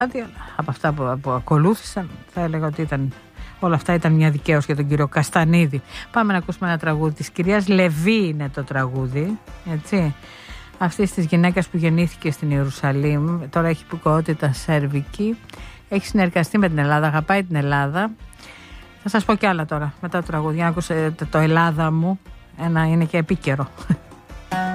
Από αυτά που ακολούθησαν, θα έλεγα ότι όλα αυτά ήταν μια δικαίωση για τον κύριο Καστανίδη. Πάμε να ακούσουμε ένα τραγούδι της κυρίας Λεβί, είναι το τραγούδι, έτσι. Αυτής της γυναίκας που γεννήθηκε στην Ιερουσαλήμ, τώρα έχει υπηκοότητα σέρβικη, έχει συνεργαστεί με την Ελλάδα, αγαπάει την Ελλάδα. Θα σας πω κι άλλα τώρα μετά το τραγούδι, για να ακούσετε το Ελλάδα μου, είναι και επίκαιρο.